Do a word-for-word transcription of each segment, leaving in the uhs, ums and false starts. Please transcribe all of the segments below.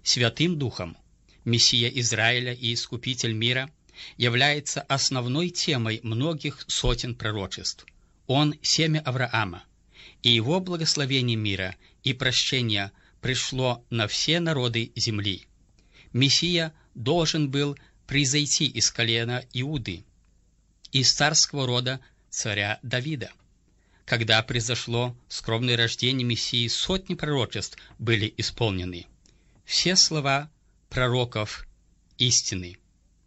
Святым Духом, Мессия Израиля и Искупитель мира, является основной темой многих сотен пророчеств. Он – семя Авраама, и его благословение мира и прощения пришло на все народы земли. Мессия должен был произойти из колена Иуды, из царского рода царя Давида. Когда произошло скромное рождение Мессии, сотни пророчеств были исполнены. Все слова пророков истины.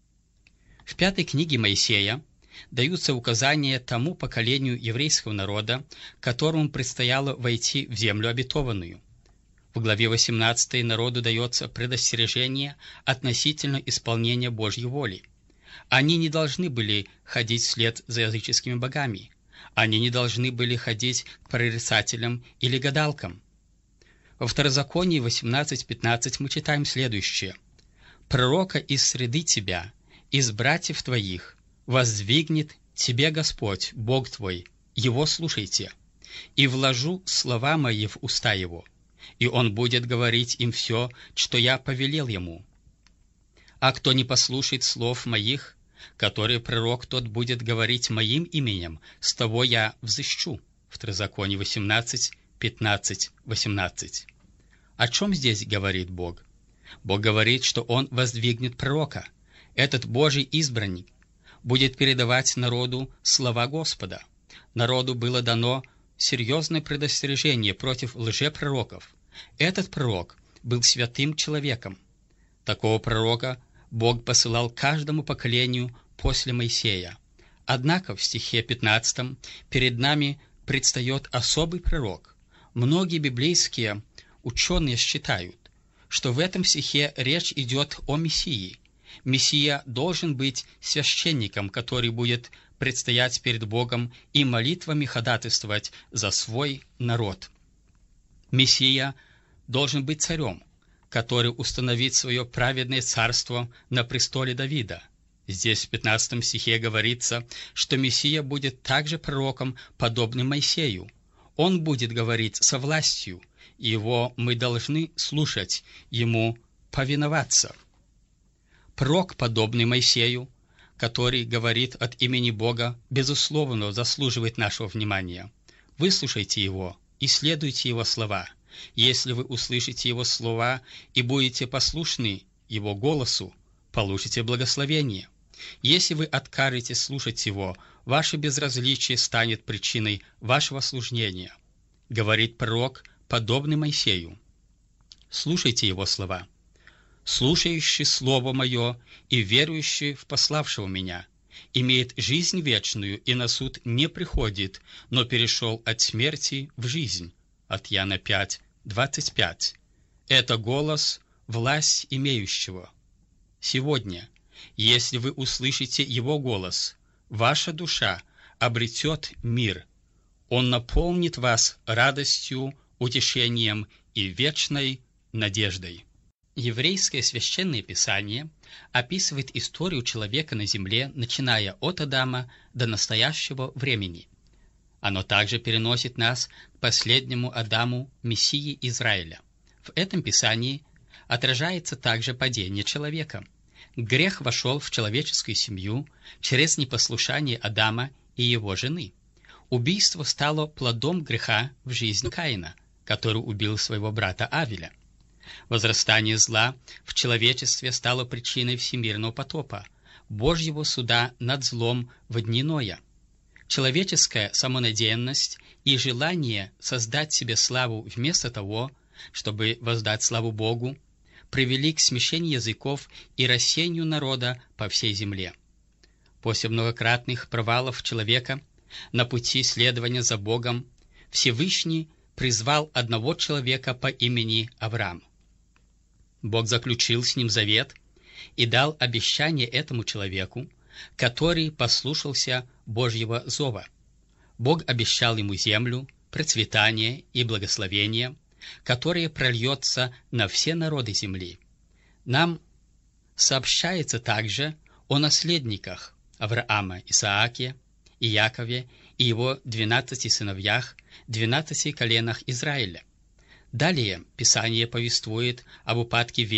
В пятой книге Моисея даются указания тому поколению еврейского народа, которому предстояло войти в землю обетованную. В главе восемнадцатой народу дается предостережение относительно исполнения Божьей воли. Они не должны были ходить вслед за языческими богами. Они не должны были ходить к прорицателям или гадалкам. Во Второзаконии восемнадцать пятнадцать мы читаем следующее. «Пророка из среды тебя, из братьев твоих, воздвигнет тебе Господь, Бог твой, его слушайте, и вложу слова мои в уста его, и он будет говорить им все, что я повелел ему. А кто не послушает слов моих, которые пророк тот будет говорить моим именем, с того я взыщу». Второзаконие восемнадцать пятнадцать восемнадцать. О чем здесь говорит Бог? Бог говорит, что Он воздвигнет пророка. Этот Божий избранник будет передавать народу слова Господа. Народу было дано серьезное предостережение против лжепророков. Этот пророк был святым человеком. Такого пророка Бог посылал каждому поколению после Моисея. Однако в стихе пятнадцатом перед нами предстает особый пророк. Многие библейские ученые считают, что в этом стихе речь идет о Мессии. Мессия должен быть священником, который будет предстоять перед Богом и молитвами ходатайствовать за свой народ. Мессия должен быть царем, который установит свое праведное царство на престоле Давида. Здесь в пятнадцатом стихе говорится, что Мессия будет также пророком, подобным Моисею. Он будет говорить со властью, и его мы должны слушать, ему повиноваться. Пророк, подобный Моисею, который говорит от имени Бога, безусловно заслуживает нашего внимания. Выслушайте его и следуйте его слова. Если вы услышите его слова и будете послушны его голосу, получите благословение. Если вы откажетесь слушать его, ваше безразличие станет причиной вашего служения. Говорит пророк, подобный Моисею. Слушайте его слова. «Слушающий слово мое и верующий в пославшего меня имеет жизнь вечную и на суд не приходит, но перешел от смерти в жизнь». От Иоанна пять двадцать пять. Это голос, власть имеющего. Сегодня, если вы услышите его голос, ваша душа обретет мир. Он наполнит вас радостью, утешением и вечной надеждой. Еврейское священное писание описывает историю человека на земле, начиная от Адама до настоящего времени. Оно также переносит нас к последнему Адаму, Мессии Израиля. В этом писании отражается также падение человека. Грех вошел в человеческую семью через непослушание Адама и его жены. Убийство стало плодом греха в жизни Каина, который убил своего брата Авеля. Возрастание зла в человечестве стало причиной всемирного потопа, Божьего суда над злом в дни Ноя. Человеческая самонадеянность и желание создать себе славу вместо того, чтобы воздать славу Богу, привели к смешению языков и рассеянию народа по всей земле. После многократных провалов человека на пути следования за Богом Всевышний призвал одного человека по имени Авраам. Бог заключил с ним завет и дал обещание этому человеку, который послушался Божьего зова. Бог обещал ему землю, процветание и благословение, которое прольется на все народы земли. Нам сообщается также о наследниках Авраама, Исааке и Якове и его двенадцати сыновьях, двенадцати коленах Израиля. Далее Писание повествует об упадке